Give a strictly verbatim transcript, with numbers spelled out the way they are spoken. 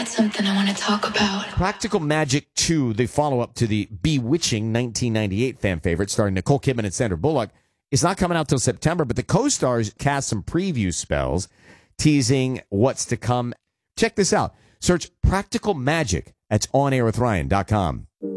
something I want to talk about. Practical Magic two, the follow-up to the bewitching nineteen ninety-eight fan favorite starring Nicole Kidman and Sandra Bullock, is not coming out till September, but the co-stars cast some preview spells teasing what's to come. Check this out. Search Practical Magic. That's on air with ryan dot com.